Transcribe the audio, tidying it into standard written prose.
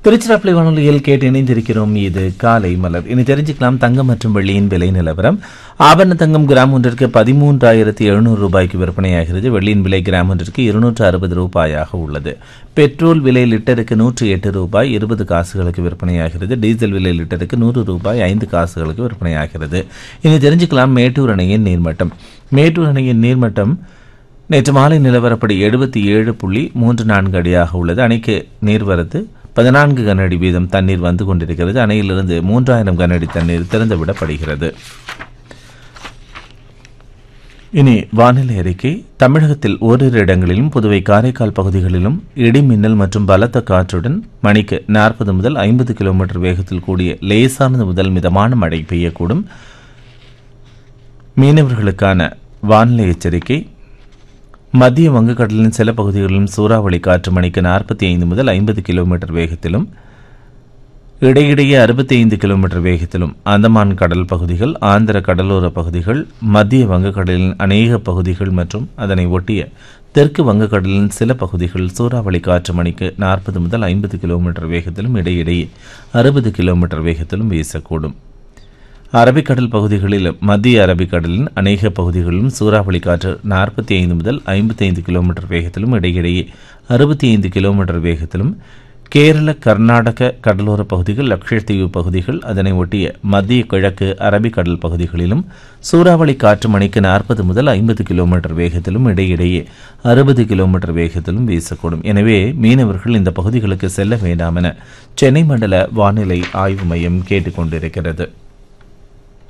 திருச்சிராப்பள்ளி வானொலியில் கேட்டு இணைந்திருக்கிறோம். இது காலை மலர். இனி தெரிஞ்சுக்கலாம் தங்கம் மற்றும் வெள்ளியின் விலை நிலவரம். ஆபரண தங்கம் கிராம் ஒன்றிற்கு 13,700 ரூபாய்க்கு விற்பனையாகிறது. வெள்ளியின் விலை கிராம் ஒன்றிற்கு 260 ரூபாயாக உள்ளது. பெட்ரோல் விலை லிட்டருக்கு 108 ரூபாய் 20 காசுகளுக்கு விற்பனையாகிறது. டீசல் விலை லிட்டருக்கு 100 ரூபாய் 5 காசுகளுக்கு விற்பனையாகிறது. இனி தெரிஞ்சுக்கலாம் மேட்டூர் அணையின் நீர்மட்டம். மேட்டூர் அணையின் நீர்மட்டம் நேற்று மாலை நிலவரப்படி 77.34 அடியாக உள்ளது. அணைக்கு நீர்வரத்து 14 கனஅடி வீதம் தண்ணீர் வந்து கொண்டிருக்கிறது. அணையிலிருந்து 3000 கனஅடி தண்ணீர் திறந்துவிடப்படுகிறது. இனி வானிலை அறிக்கை. தமிழகத்தில் ஓரிரு இடங்களிலும் புதுவை காரைக்கால் பகுதிகளிலும் இடி மின்னல் மற்றும் பலத்த காற்றுடன் மணிக்கு 40 முதல் 50 கிலோமீட்டர் வேகத்தில் கூடிய லேசானது முதல் மிதமான மழை பெய்யக்கூடும். மீனவர்களுக்கான வானிலை எச்சரிக்கை. மத்திய வங்கக்கடலின் சில பகுதிகளிலும் சூறாவளி காற்று மணிக்கு 45 முதல் 50 கிலோமீட்டர் வேகத்திலும் இடையிடையே 65 கிலோமீட்டர் வேகத்திலும் அந்தமான் கடல் பகுதிகள், ஆந்திர கடலோர பகுதிகள், மத்திய வங்கக்கடலின் அநேக பகுதிகள் மற்றும் அதனை ஒட்டிய தெற்கு வங்கக்கடலின் சில பகுதிகள் சூறாவளி காற்று மணிக்கு 40 முதல் 50 கிலோமீட்டர் வேகத்திலும் இடையிடையே 60 கிலோமீட்டர் வேகத்திலும் வீசக்கூடும். அரபிக்கடல் பகுதிகளில் மத்திய அரபிக்கடலின் அநேக பகுதிகளிலும் சூறாவளி காற்று 45 முதல் 55 கிலோமீட்டர் வேகத்திலும் இடையிடையே 65 கிலோமீட்டர் வேகத்திலும் கேரள கர்நாடக கடலோர பகுதிகள், லட்சத்தீவு பகுதிகள், அதனை ஒட்டிய மத்திய கிழக்கு அரபிக்கடல் பகுதிகளிலும் சூறாவளி காற்று மணிக்கு 40 முதல் 50 கிலோமீட்டர் வேகத்திலும் இடையிடையே 60 கிலோமீட்டர் வேகத்திலும் வீசக்கூடும். எனவே மீனவர்கள் இந்த பகுதிகளுக்கு செல்ல வேண்டாம் என சென்னை மண்டல வானிலை ஆய்வு மையம் கேட்டுக்கொண்டிருக்கிறது.